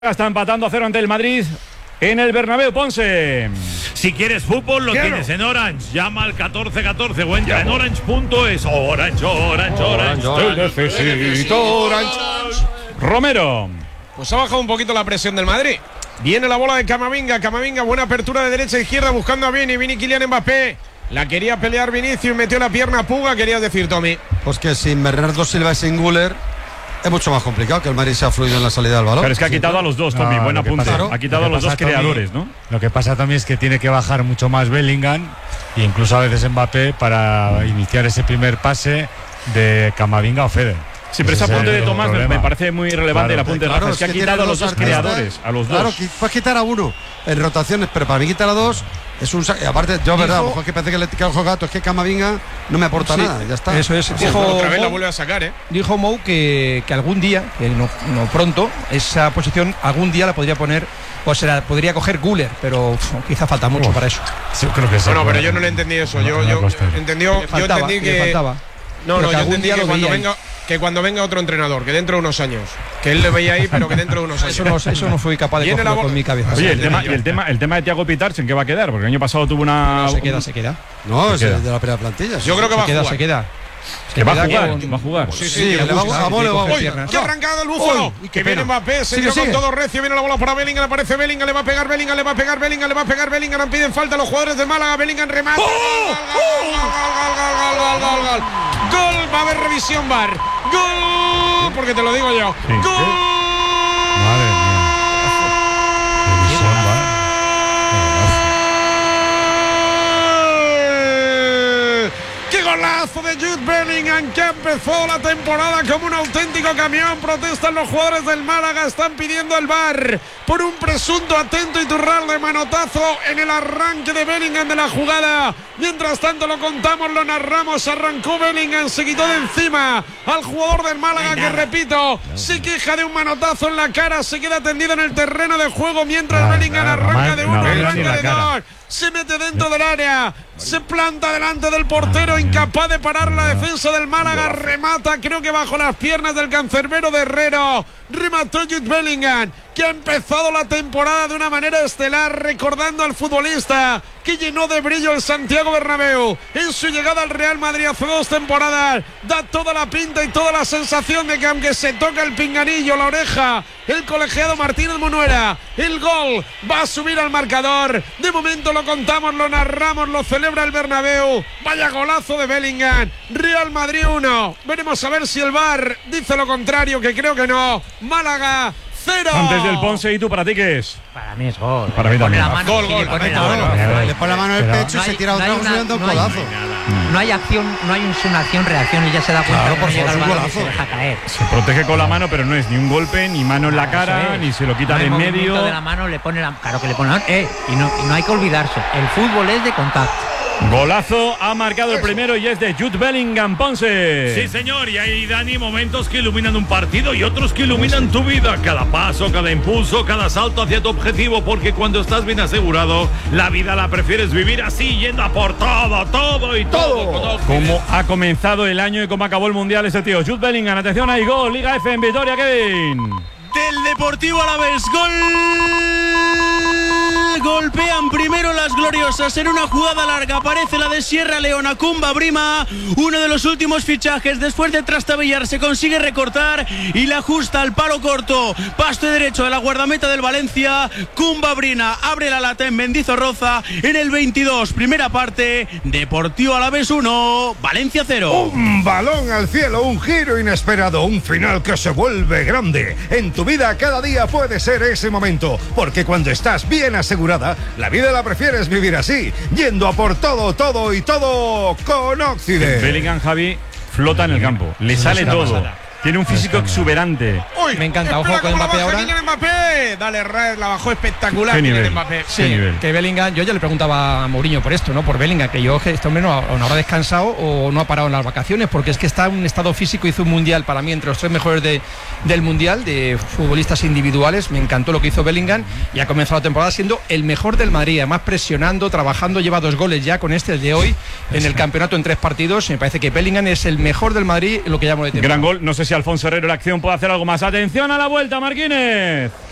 Está empatando a 0 ante el Madrid en el Bernabéu. Ponce. Si quieres fútbol, lo tienes en Orange. Llama al 1414 o entra en orange.es. Orange. Te necesito Orange. Romero. Pues ha bajado un poquito la presión del Madrid. Viene la bola de Camavinga. Camavinga, buena apertura de derecha a izquierda buscando a Vini. Kylian Mbappé. La quería pelear Vinicius, metió la pierna Puga. Querías decir, Tommy. Pues que sin Bernardo Silva y sin Güler es mucho más complicado que el Madrid sea fluido en la salida del balón. Pero es que ha quitado a los dos, Tommy. Buen apunte. Ha quitado a los dos creadores, ¿no? Lo que pasa también es que tiene que bajar mucho más Bellingham e incluso a veces Mbappé para iniciar ese primer pase de Camavinga o Fede. Sí, pero ese apunte de Tomás me parece muy relevante. El apunte de Rafa es que ha quitado a los dos creadores, a los dos. Claro, puedes quitar a uno en rotaciones, pero para mí quitar a dos es un saque. Aparte, yo, verdad, a lo mejor que parece que le tira el gato, es que Camavinga no me aporta nada, ya está. Eso es. Dijo, otra vez la vuelve a sacar, Dijo Mou que algún día, que no pronto, esa posición algún día la podría poner, o se la podría coger Güler, pero quizá falta mucho para eso. Sí, creo que sí. Bueno, pero yo no le entendí eso. Yo entendí que yo entendí que cuando venga otro entrenador, que dentro de unos años, que él le veía ahí, pero que dentro de unos años. Eso no fui capaz de cogerlo con mi cabeza. Oye, el tema de Thiago Pitarch, ¿en qué va a quedar? Porque el año pasado tuvo una. No, se queda. No, es de la primera plantilla. Yo creo que va a jugar. Se queda. Que va a jugar. Sí, le va a ¡qué arrancada el Búfalo! Que viene Mbappé, se dio con todo recio, viene la bola para Bellingham, aparece Bellingham, le va a pegar Bellingham, Bellingham, piden falta a los jugadores de Málaga, Bellingham remata. ¡Gol! Va a haber revisión VAR. ¡Gol! Porque te lo digo yo. ¡Gol! Madre mía. Golazo de Jude Bellingham, que empezó la temporada como un auténtico camión. Protestan los jugadores del Málaga, están pidiendo el VAR por un presunto atento Iturral de manotazo en el arranque de Bellingham de la jugada. Mientras tanto lo contamos, lo narramos, arrancó Bellingham, se quitó de encima al jugador del Málaga que, repito, se queja de un manotazo en la cara, se queda tendido en el terreno de juego mientras Bellingham arranca de uno, arranca de dos. Se mete dentro del área, se planta delante del portero, incapaz de parar la defensa del Málaga, remata, creo que bajo las piernas del cancerbero de Herrero, remató Jude Bellingham, que ha empezado la temporada de una manera estelar, recordando al futbolista que llenó de brillo el Santiago Bernabéu en su llegada al Real Madrid hace 2 temporadas. Da toda la pinta y toda la sensación de que aunque se toca el pinganillo, la oreja, el colegiado Martínez Munuera, el gol va a subir al marcador. De momento lo contamos, lo narramos, lo celebra el Bernabéu. Vaya golazo de Bellingham. Real Madrid 1. Veremos a ver si el VAR dice lo contrario, que creo que no. Málaga 0. Antes del Ponce, ¿y tú para ti qué es? Para mí es gol. Para mí también. Gol. Le pone la mano en el pecho y se tira otra vez dando un codazo. No hay acción, no hay una acción-reacción y ya se da cuenta Claro, que por no llega favor, al un balón y se golazo. deja caer. Se protege con la mano, pero no es ni un golpe, ni mano en la cara, ni se lo quita de en medio. Movimiento de la mano le pone claro que le pone y no hay que olvidarse. El fútbol es de contacto. Golazo, ha marcado el primero y es de Jude Bellingham. Ponce. Sí, señor, y hay, Dani, momentos que iluminan un partido y otros que iluminan tu vida. Cada paso, cada impulso, cada salto hacia tu objetivo, porque cuando estás bien asegurado, la vida la prefieres vivir así, yendo a por todo y todo. Cómo ha comenzado el año y cómo acabó el Mundial ese tío. Jude Bellingham, atención, hay gol, Liga F en Vitoria, Kevin. Del Deportivo Alavés, gol. Golpean primero las gloriosas en una jugada larga. Aparece la de Sierra Leona, Kumba Brima, uno de los últimos fichajes. Después de trastabillar se consigue recortar y la ajusta al palo corto. Pasto derecho de la guardameta del Valencia. Kumba Brina abre la lata en Mendizorroza en el 22. Primera parte, Deportivo Alavés 1, Valencia 0. Un balón al cielo, un giro inesperado, un final que se vuelve grande. En tu vida cada día puede ser ese momento, porque cuando estás bien asegurada, la vida la prefieres vivir así, yendo a por todo y todo con Occident. Bellingham, Javi, flota en el campo, le sale todo. Tiene un físico exuberante. Uy, me encanta, ojo con Mbappé ahora. Mbappé. Dale, la bajó espectacular. ¿Qué nivel? Mbappé. Sí, que Bellingham, yo ya le preguntaba a Mourinho por esto, ¿no? Por Bellingham, que este hombre no habrá descansado o no ha parado en las vacaciones, porque es que está en un estado físico, hizo un mundial para mí entre los 3 mejores del mundial, de futbolistas individuales. Me encantó lo que hizo Bellingham y ha comenzado la temporada siendo el mejor del Madrid, además presionando, trabajando, lleva 2 goles ya con el de hoy en el campeonato en 3 partidos. Me parece que Bellingham es el mejor del Madrid en lo que llamo de temporada. Gran gol, no sé si Alfonso Herrero la acción puede hacer algo más. Atención a la vuelta, Marquínez.